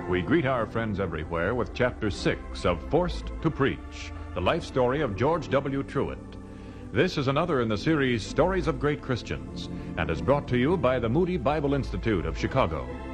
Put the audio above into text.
we greet our friends everywhere with Chapter 6 of Forced to Preach, the life story of George W. Truett. This is another in the series Stories of Great Christians, and is brought to you by the Moody Bible Institute of Chicago.